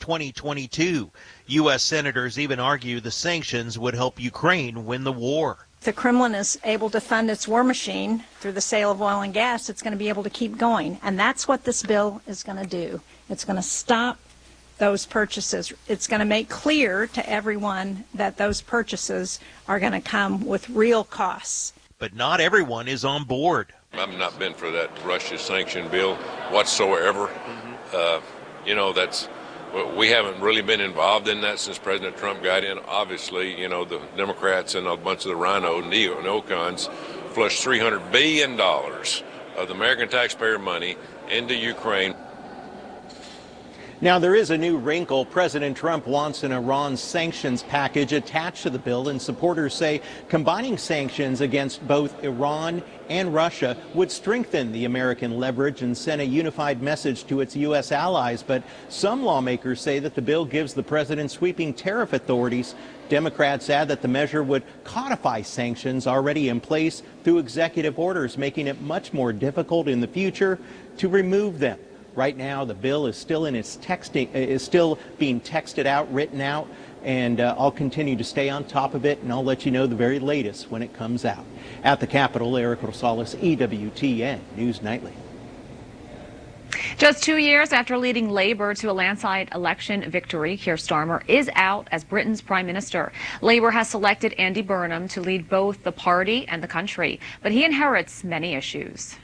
2022. U.S. senators even argue the sanctions would help Ukraine win the war. If the Kremlin is able to fund its war machine through the sale of oil and gas, it's going to be able to keep going. And that's what this bill is going to do. It's going to stop those purchases. It's going to make clear to everyone that those purchases are going to come with real costs. But not everyone is on board. I've not been for that Russia sanction bill whatsoever. We haven't really been involved in that since President Trump got in. Obviously, the Democrats and a bunch of the neocons flushed $300 billion of the American taxpayer money into Ukraine. Now, there is a new wrinkle. President Trump wants an Iran sanctions package attached to the bill, and supporters say combining sanctions against both Iran and Russia would strengthen the American leverage and send a unified message to its U.S. allies. But some lawmakers say that the bill gives the president sweeping tariff authorities. Democrats add that the measure would codify sanctions already in place through executive orders, making it much more difficult in the future to remove them. Right now, the bill is still in its still being texted out, written out, and I'll continue to stay on top of it, and I'll let you know the very latest when it comes out. At the Capitol, Eric Rosales, EWTN News Nightly. Just 2 years after leading Labour to a landslide election victory, Keir Starmer is out as Britain's Prime Minister. Labour has selected Andy Burnham to lead both the party and the country, but he inherits many issues.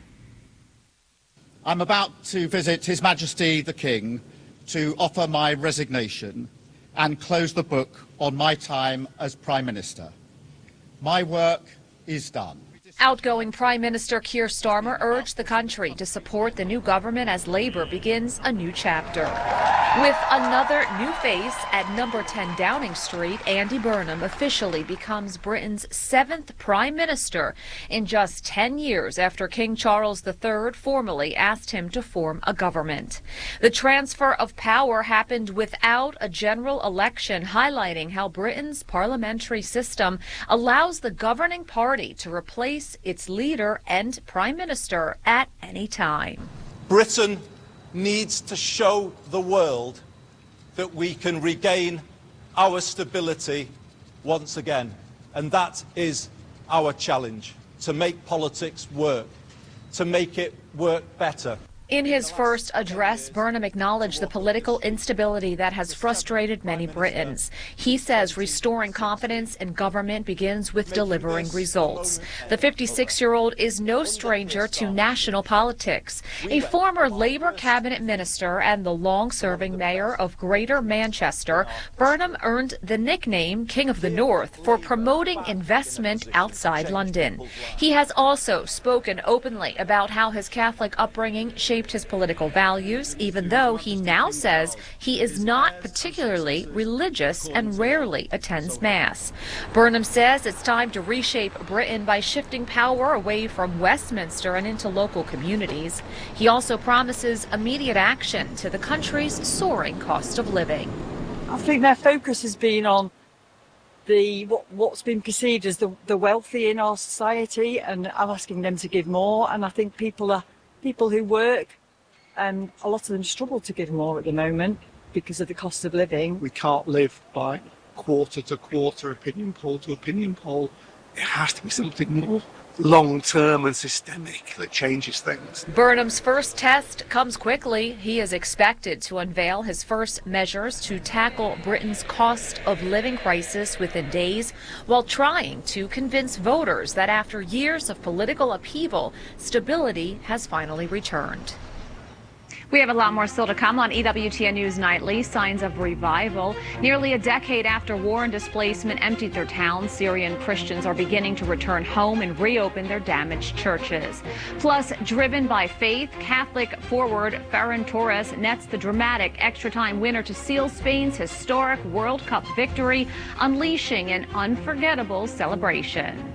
I'm about to visit His Majesty the King to offer my resignation and close the book on my time as Prime Minister. My work is done. Outgoing Prime Minister Keir Starmer urged the country to support the new government as Labour begins a new chapter. With another new face at number 10 Downing Street, Andy Burnham officially becomes Britain's 7th Prime Minister in just 10 years after King Charles III formally asked him to form a government. The transfer of power happened without a general election, highlighting how Britain's parliamentary system allows the governing party to replace its leader and Prime Minister at any time. Britain needs to show the world that we can regain our stability once again. And that is our challenge, to make politics work, to make it work better. In his first address, Burnham acknowledged the political instability that has frustrated many Britons. He says restoring confidence in government begins with delivering results. The 56-year-old is no stranger to national politics. A former Labour cabinet minister and the long-serving mayor of Greater Manchester, Burnham earned the nickname King of the North for promoting investment outside London. He has also spoken openly about how his Catholic upbringing shaped his political values, even though he now says he is not particularly religious and rarely attends Mass. Burnham says it's time to reshape Britain by shifting power away from Westminster and into local communities. He also promises immediate action to the country's soaring cost of living. I think their focus has been on what's been perceived as the wealthy in our society, and I'm asking them to give more. And I think people who work, and a lot of them struggle to give more at the moment because of the cost of living. We can't live by quarter to quarter, opinion poll to opinion poll. It has to be something more long-term and systemic that changes things. Burnham's first test comes quickly. He is expected to unveil his first measures to tackle Britain's cost of living crisis within days, while trying to convince voters that after years of political upheaval, stability has finally returned. We have a lot more still to come on EWTN News Nightly. Signs of revival. Nearly a decade after war and displacement emptied their towns, Syrian Christians are beginning to return home and reopen their damaged churches. Plus, driven by faith, Catholic forward Ferran Torres nets the dramatic extra-time winner to seal Spain's historic World Cup victory, unleashing an unforgettable celebration.